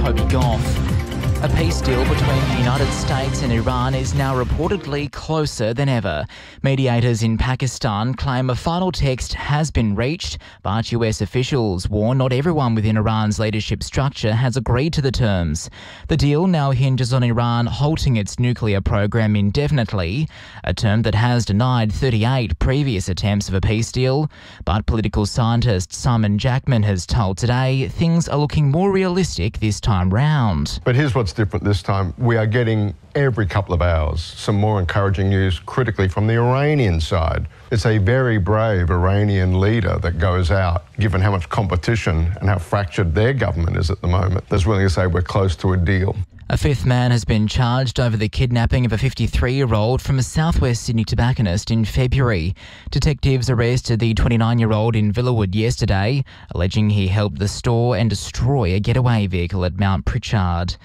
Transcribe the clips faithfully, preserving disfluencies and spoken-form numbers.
Toby Goff. A peace deal between the United States and Iran is now reportedly closer than ever. Mediators in Pakistan claim a final text has been reached, but U S officials warn not everyone within Iran's leadership structure has agreed to the terms. The deal now hinges on Iran halting its nuclear program indefinitely, a term that has denied thirty-eight previous attempts of a peace deal. But political scientist Simon Jackman has told Today things are looking more realistic this time round. But here's what's different this time. We are getting every couple of hours some more encouraging news critically from the Iranian side. It's a very brave Iranian leader that goes out, given how much competition and how fractured their government is at the moment, that's willing to say we're close to a deal. A fifth man has been charged over the kidnapping of a fifty-three-year-old from a southwest Sydney tobacconist in February. Detectives arrested the twenty-nine-year-old in Villawood yesterday, alleging he helped the store and destroy a getaway vehicle at Mount Pritchard.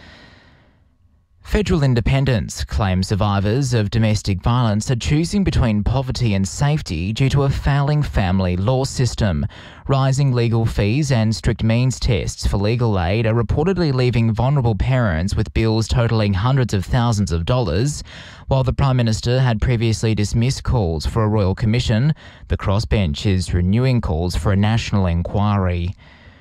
Federal independents claim survivors of domestic violence are choosing between poverty and safety due to a failing family law system. Rising legal fees and strict means tests for legal aid are reportedly leaving vulnerable parents with bills totalling hundreds of thousands of dollars. While the Prime Minister had previously dismissed calls for a royal commission, the crossbench is renewing calls for a national inquiry.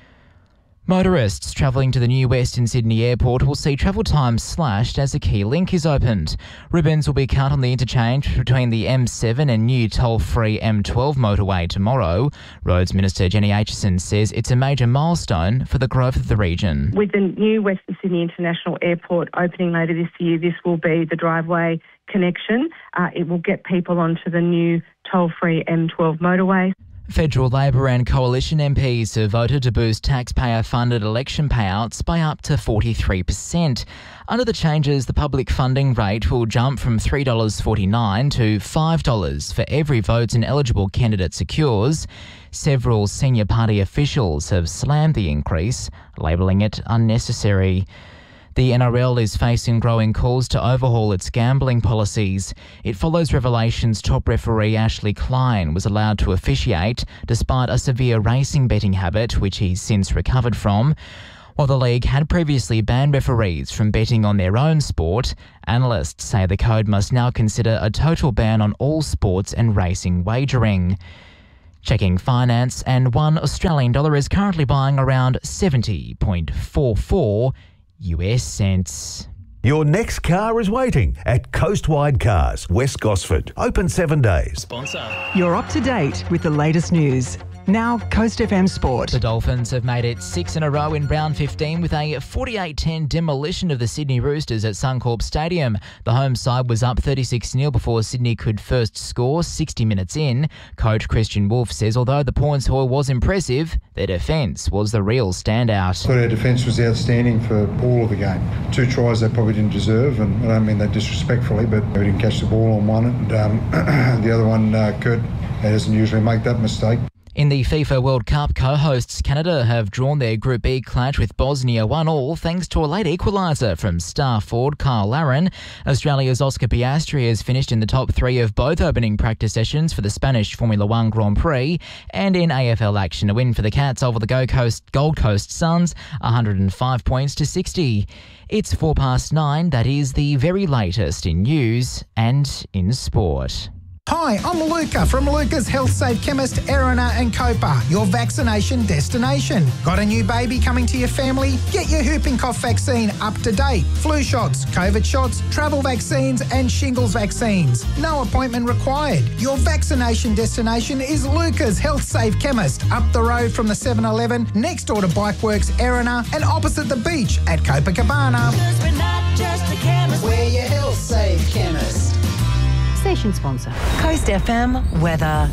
Motorists travelling to the new Western Sydney Airport will see travel times slashed as a key link is opened. Ribbons will be cut on the interchange between the M seven and new toll-free M twelve motorway tomorrow. Roads Minister Jenny Aitchison says it's a major milestone for the growth of the region. With the new Western Sydney International Airport opening later this year, this will be the driveway connection. Uh, it will get people onto the new toll-free M twelve motorway. Federal Labor and Coalition M Ps have voted to boost taxpayer-funded election payouts by up to forty-three percent. Under the changes, the public funding rate will jump from three dollars forty-nine to five dollars for every vote an eligible candidate secures. Several senior party officials have slammed the increase, labelling it unnecessary. The N R L is facing growing calls to overhaul its gambling policies. It follows revelations top referee Ashley Klein was allowed to officiate despite a severe racing betting habit, which he's since recovered from. While the league had previously banned referees from betting on their own sport, analysts say the code must now consider a total ban on all sports and racing wagering. Checking finance, and one Australian dollar is currently buying around seventy point four four U S cents. Your next car is waiting at Coastwide Cars, West Gosford. Open seven days. Sponsor. You're up to date with the latest news. Now, Coast F M Sport. The Dolphins have made it six in a row in round fifteen with a forty-eight ten demolition of the Sydney Roosters at Suncorp Stadium. The home side was up thirty-six nil before Sydney could first score sixty minutes in. Coach Christian Wolf says although the points haul was impressive, their defence was the real standout. I thought our defence was outstanding for all of the game. Two tries they probably didn't deserve, and I don't mean that disrespectfully, but we didn't catch the ball on one, and um, the other one, uh, Kurt, doesn't usually make that mistake. In the FIFA World Cup, co-hosts Canada have drawn their Group B clash with Bosnia one all thanks to a late equaliser from star forward Kyle Larin. Australia's Oscar Piastri has finished in the top three of both opening practice sessions for the Spanish Formula One Grand Prix. And in A F L action, a win for the Cats over the Gold Coast, Gold Coast Suns, one hundred five points to sixty. It's four past nine. That is the very latest in news and in sport. Hi, I'm Luca from Luca's Health Safe Chemist, Erina and Copa, your vaccination destination. Got a new baby coming to your family? Get your whooping cough vaccine up to date. Flu shots, COVID shots, travel vaccines and shingles vaccines. No appointment required. Your vaccination destination is Luca's Health Safe Chemist, up the road from the seven eleven, next door to Bikeworks, Erina, and opposite the beach at Copacabana. Because we're not just a chemist, we're your Health Safe Chemist. Station sponsor. Coast F M weather.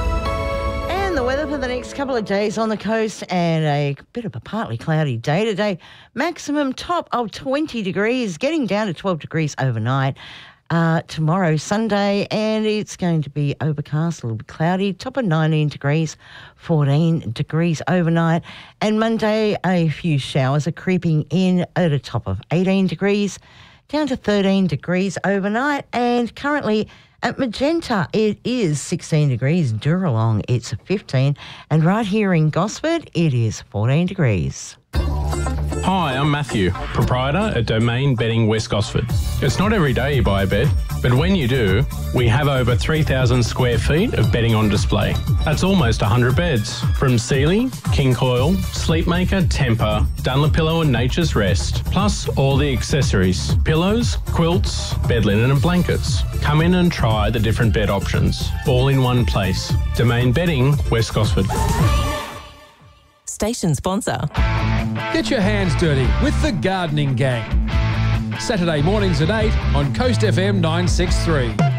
And the weather for the next couple of days on the coast, and a bit of a partly cloudy day today. Maximum top of twenty degrees, getting down to twelve degrees overnight. Uh, tomorrow, Sunday, and it's going to be overcast, a little bit cloudy, top of nineteen degrees, fourteen degrees overnight. And Monday, a few showers are creeping in at a top of eighteen degrees. Down to thirteen degrees overnight, and currently at Magenta it is sixteen degrees, Duralong it's fifteen, and right here in Gosford it is fourteen degrees. Hi, I'm Matthew, proprietor at Domain Bedding West Gosford. It's not every day you buy a bed, but when you do, we have over three thousand square feet of bedding on display. That's almost one hundred beds, from Sealy, King Coil, Sleepmaker, Tempur, Dunlopillow and Nature's Rest, plus all the accessories, pillows, quilts, bed linen and blankets. Come in and try the different bed options, all in one place. Domain Bedding, West Gosford. Station sponsor. Get your hands dirty with the Gardening Gang. Saturday mornings at eight on Coast F M nine six three.